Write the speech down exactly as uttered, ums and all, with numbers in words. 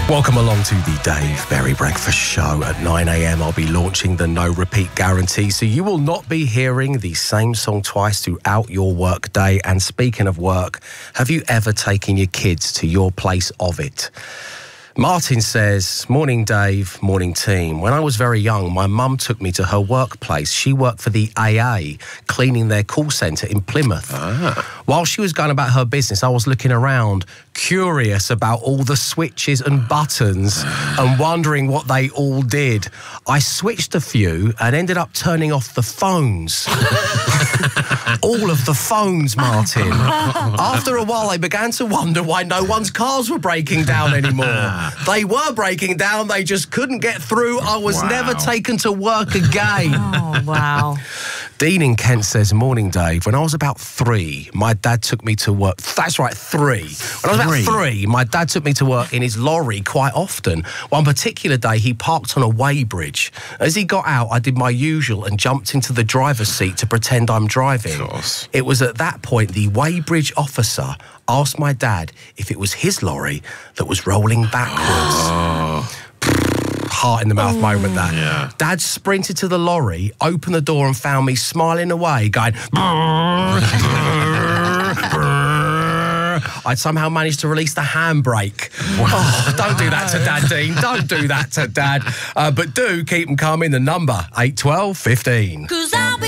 Welcome along to the Dave Berry Breakfast Show. At nine a m I'll be launching the no repeat guarantee, so you will not be hearing the same song twice throughout your work day. And speaking of work, have you ever taken your kids to your place of it? Martin says, morning Dave, morning team. When I was very young, my mum took me to her workplace. She worked for the A A, cleaning their call centre in Plymouth. Ah. While she was going about her business, I was looking around, curious about all the switches and buttons and wondering what they all did. I switched a few and ended up turning off the phones. All of the phones, Martin. After a while, I began to wonder why no one's cars were breaking down anymore. They were breaking down, they just couldn't get through. I was wow. never taken to work again. Oh, wow. Dean in Kent says, morning, Dave. When I was about three, my dad took me to work. That's right, three. When I was three. about three, my dad took me to work in his lorry quite often. One particular day, he parked on a weighbridge. As he got out, I did my usual and jumped into the driver's seat to pretend I'm driving. Of course. It was at that point the weighbridge officer asked my dad if it was his lorry that was rolling backwards. Oh. Heart in the mouth oh. moment, that. Yeah. Dad sprinted to the lorry, opened the door and found me smiling away, going... I'd somehow managed to release the handbrake. Wow. Oh, don't do that to Dad, Dean. Don't do that to Dad. Uh, but do keep them coming. The number, eight twelve fifteen.